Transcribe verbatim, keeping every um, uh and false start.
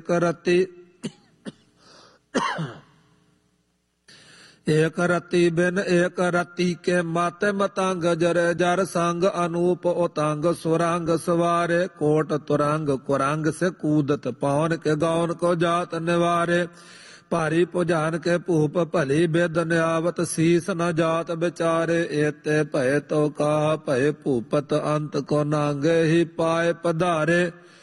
रति एक रति बिन एक रति के माते मतंग जरे जर संग अनूप उतंग सुरंग सवारे कोट तुरंग कुरंग से कूदत पवन के गौन को जात निवारे भारी पुजान के भूप भली बिद न्यावत शीस न जात बिचारे एते भय तो कहा भय भूपत अंत को नांगे ही पाए पधारे